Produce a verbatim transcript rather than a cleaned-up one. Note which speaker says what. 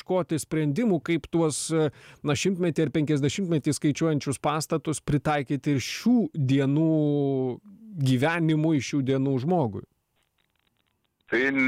Speaker 1: ieškoti sprendimų, kaip tuos na šimtmetį ar penkiasdešimtmetį skaičiuojančius pastatus pritaikyti ir šių dienų gyvenimui, šių dienų žmogui?
Speaker 2: Tai